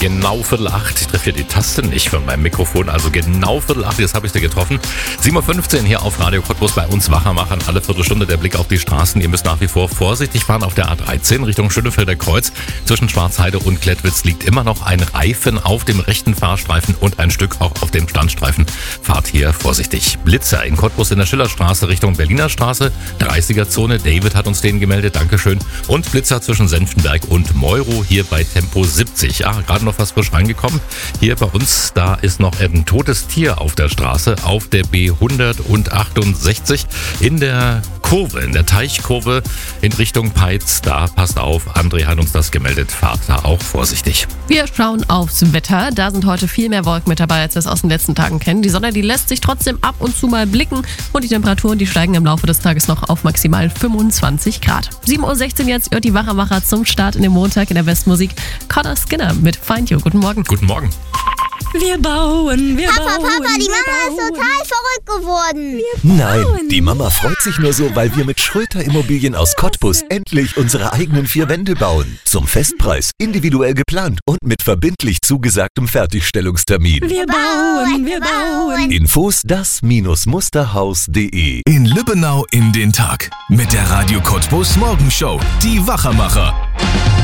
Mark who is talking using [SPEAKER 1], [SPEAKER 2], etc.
[SPEAKER 1] genau 7:45. Ich treffe hier die Taste nicht von meinem Mikrofon, also genau 7:45, jetzt habe ich sie getroffen. 7:15 Uhr hier auf Radio Cottbus bei uns Wachermachern. Alle Viertelstunde der Blick auf die Straßen. Ihr müsst nach wie vor vorsichtig fahren auf der A13 Richtung Schönefelder Kreuz. Zwischen Schwarzheide und Klettwitz liegt immer noch ein Reifen auf dem rechten Fahrstreifen und ein Stück auch auf dem Standstreifen. Fahrt hier vorsichtig. Blitzer in Cottbus in der Schillerstraße Richtung Berliner Straße. 30er-Zone. David hat uns den gemeldet. Dankeschön. Und Blitzer zwischen Senftenberg und Meuro hier bei Tempo 70. Ja, gerade noch was frisch reingekommen. Hier bei uns, da ist noch ein totes Tier auf der Straße, auf der B168 in der Kurve, in der Teichkurve in Richtung Peitz. Da passt auf, André hat uns das gemeldet. Fahrt da auch vorsichtig.
[SPEAKER 2] Wir schauen aufs Wetter. Da sind heute viel mehr Wolken mit dabei, als wir es aus den letzten Tagen kennen. Die Sonne, die lässt sich trotzdem ab und zu mal blicken und die Temperaturen, die steigen im Laufe des Tages noch auf maximal 25 Grad. 7:16 Uhr jetzt hört die Wachermacher zum Start in den Montag in der Westmusik. Connor Skinner mit Find You. Guten Morgen.
[SPEAKER 1] Guten Morgen.
[SPEAKER 3] Wir bauen.
[SPEAKER 4] Papa, die Mama ist total verrückt geworden.
[SPEAKER 5] Nein, die Mama freut sich nur so, weil wir mit Schröter Immobilien aus Cottbus endlich unsere eigenen 4 Wände bauen. Zum Festpreis, individuell geplant und mit verbindlich zugesagtem Fertigstellungstermin.
[SPEAKER 3] Wir bauen.
[SPEAKER 5] Infos das-musterhaus.de.
[SPEAKER 6] In Lübbenau in den Tag mit der Radio Cottbus Morgenshow. Die Wachermacher.